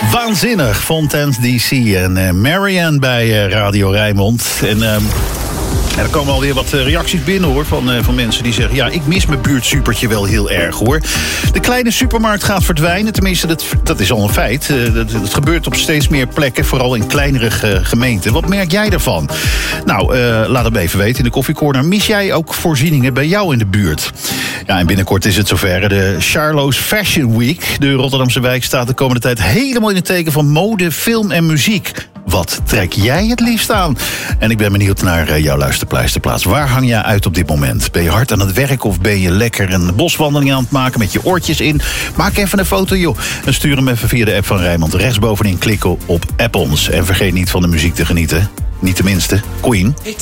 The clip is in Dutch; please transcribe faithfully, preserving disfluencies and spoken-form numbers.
Waanzinnig, Fontaine's D C en uh, Marianne bij uh, Radio Rijnmond. En uh, ja, er komen alweer wat reacties binnen hoor van, uh, van mensen die zeggen... ja, ik mis mijn buurtsupertje wel heel erg hoor. De kleine supermarkt gaat verdwijnen, tenminste dat, dat is al een feit. Uh, dat, dat gebeurt op steeds meer plekken, vooral in kleinere uh, gemeenten. Wat merk jij daarvan? Nou, uh, laat het even weten in de koffiecorner. Mis jij ook voorzieningen bij jou in de buurt? Ja, en binnenkort is het zover. De Charlo's Fashion Week. De Rotterdamse wijk staat de komende tijd helemaal in het teken van mode, film en muziek. Wat trek jij het liefst aan? En ik ben benieuwd naar uh, jouw luisterpleisterplaats. Waar hang jij uit op dit moment? Ben je hard aan het werk of ben je lekker een boswandeling aan het maken met je oortjes in? Maak even een foto, joh. En stuur hem even via de app van Rijnmond. Rechtsbovenin klikken op App ons. En vergeet niet van de muziek te genieten. Niet tenminste, Queen.